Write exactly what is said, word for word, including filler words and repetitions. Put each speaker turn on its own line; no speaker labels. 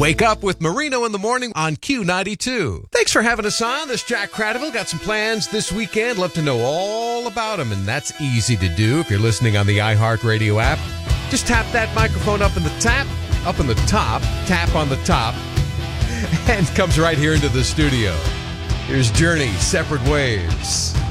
Wake up with Marino in the morning on Q ninety-two. Thanks for having us on. This is Jack Cradaville. Got some plans this weekend. Love to know all about them, and that's easy to do if you're listening on the iHeartRadio app. Just tap that microphone up in the tap, up in the top, tap on the top, and comes right here into the studio. Here's Journey, Separate Ways.